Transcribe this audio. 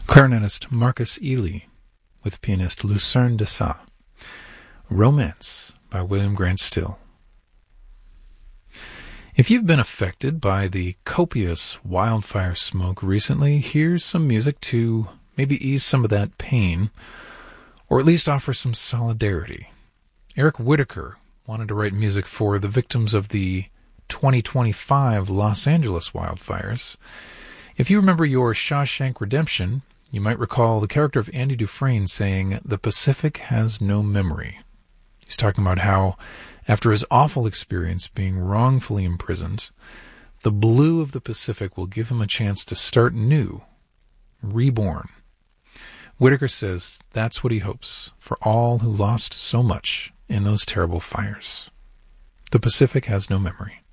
Clarinetist Marcus Ely with pianist Lucerne Dessau. Romance by William Grant Still. If you've been affected by the copious wildfire smoke recently, here's some music to maybe ease some of that pain, or at least offer some solidarity. Eric Whitacre wanted to write music for the victims of the 2025 Los Angeles wildfires. If you remember your Shawshank Redemption, you might recall the character of Andy Dufresne saying, "The Pacific has no memory." He's talking about how, after his awful experience being wrongfully imprisoned, the blue of the Pacific will give him a chance to start new, reborn. Whitacre says that's what he hopes for all who lost so much in those terrible fires. The Pacific has no memory.